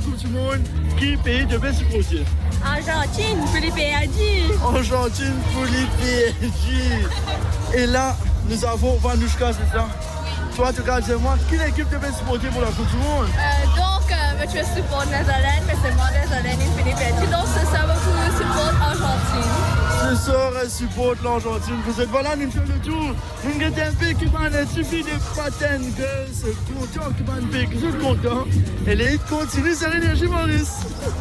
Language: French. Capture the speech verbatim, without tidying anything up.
Coupe du Monde. Qui pays devait supporter? Argentine pour les P S G. Argentine pour les P S G. Et là, nous avons Vanouchka, c'est ça? Toi, tu regardes moi, quelle équipe devait supporter pour la Coupe du Monde? Euh, donc, euh, je supporte Netherlands, mais c'est moi Netherlands et pour les P S G. Donc, c'est ça, je supporte Argentine. Ce soir, elle supporte l'Argentine. Vous êtes voilà, nous faisons le tour. Nous avons un pays qui va en suffit de patins, girls. Content qui va en pays, je suis content. Et les hits continuent sur l'énergie, Maurice.